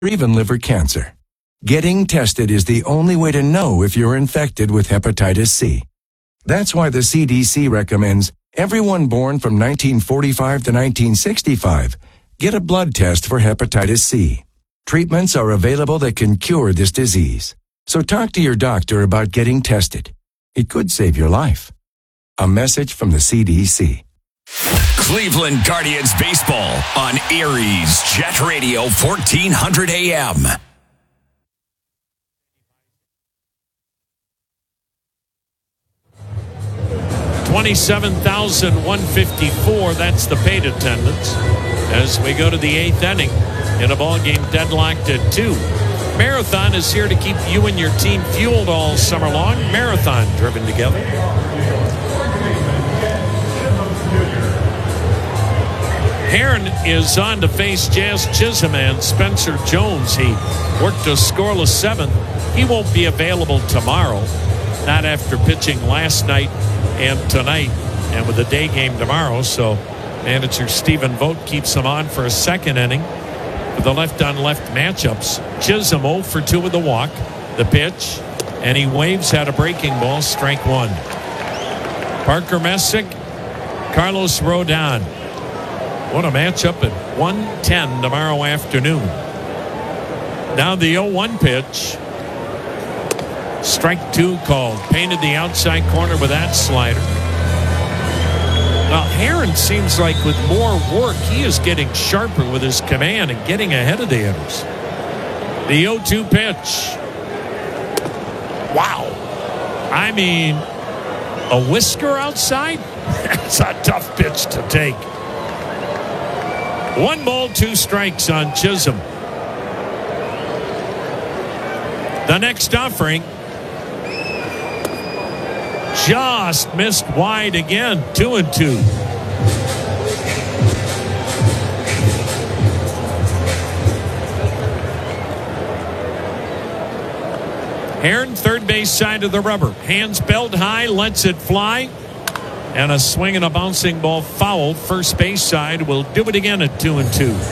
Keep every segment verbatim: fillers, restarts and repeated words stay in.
or even liver cancer. Getting tested is the only way to know if you're infected with hepatitis C. That's why the C D C recommends everyone born from nineteen forty-five to nineteen sixty-five get a blood test for hepatitis C. Treatments are available that can cure this disease. So talk to your doctor about getting tested. It could save your life. A message from the C D C. Cleveland Guardians baseball on Aries Jet Radio fourteen hundred A M. twenty-seven thousand one hundred fifty-four, that's the paid attendance. As we go to the eighth inning in a ball game deadlocked at two. Marathon is here to keep you and your team fueled all summer long. Marathon driven together. Heron is on to face Jazz Chisholm and Spencer Jones. He worked a scoreless seventh. He won't be available tomorrow, not after pitching last night and tonight, and with a day game tomorrow. So manager Stephen Vogt keeps him on for a second inning for the left-on-left matchups. Chisholm oh for two with the walk. The pitch, and he waves at a breaking ball, strike one. Parker Messick, Carlos Rodon. What a matchup at one ten tomorrow afternoon. Now the oh one pitch. Strike two called. Painted the outside corner with that slider. Now, Heron seems like with more work, he is getting sharper with his command and getting ahead of the hitters. The oh two pitch. Wow. I mean, a whisker outside? That's a tough pitch to take. One ball, two strikes on Chisholm. The next offering. Just missed wide again. Two and two. Heron, third base side of the rubber. Hands belt high, lets it fly. And a swing and a bouncing ball foul. First base side will do it again at two and two.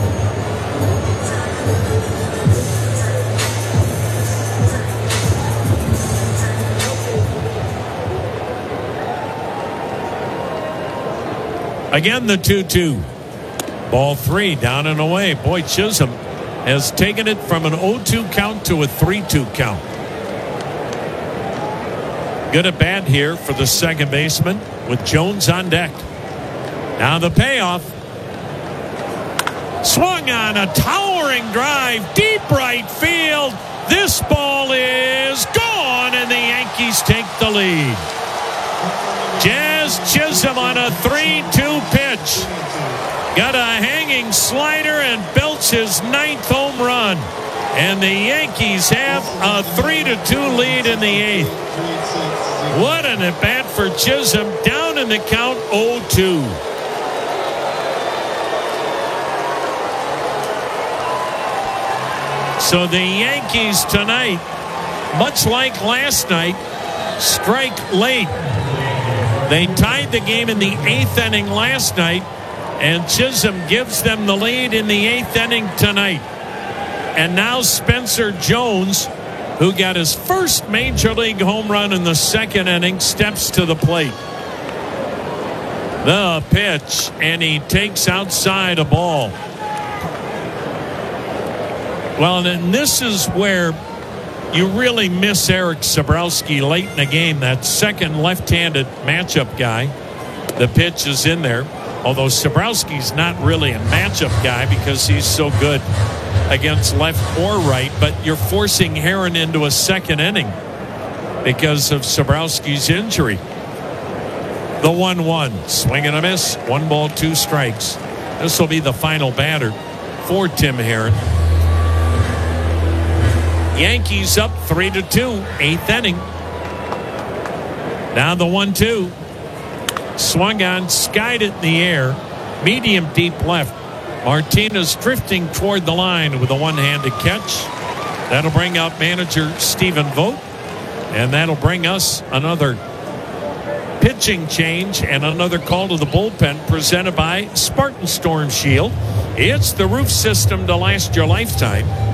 Again, the two two. Ball three, down and away. Boy, Chisholm has taken it from an oh two count to a three two count. Good at bat here for the second baseman with Jones on deck. Now the payoff. Swung on a towering drive, deep right field. This ball is gone, and the Yankees take the lead. Jazz Chisholm on a three two pitch. Got a hanging slider and belts his ninth home run. And the Yankees have a three to two lead in the eighth. What an at-bat for Chisholm, down in the count oh two. So the Yankees tonight, much like last night, strike late. They tied the game in the eighth inning last night, and Chisholm gives them the lead in the eighth inning tonight. And now Spencer Jones, who got his first major league home run in the second inning, steps to the plate. The pitch, and he takes outside a ball. Well, and this is where you really miss Eric Sabrowski late in the game. That second left-handed matchup guy. The pitch is in there. Although Sabrowski's not really a matchup guy because he's so good against left or right. But you're forcing Heron into a second inning because of Sabrowski's injury. The one one. Swing and a miss. One ball, two strikes. This will be the final batter for Tim Heron. Yankees up three to two, eighth inning. Now the one two. Swung on, skied it in the air. Medium deep left. Martinez drifting toward the line with a one-handed catch. That'll bring out manager Stephen Vogt. And that'll bring us another pitching change and another call to the bullpen presented by Spartan Storm Shield. It's the roof system to last your lifetime.